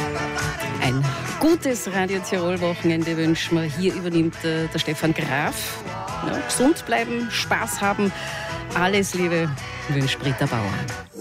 Ein gutes Radio Tirol-Wochenende wünschen wir. Hier übernimmt der Stefan Graf. Ja, gesund bleiben, Spaß haben. Alles Liebe wünscht Britta Bauer.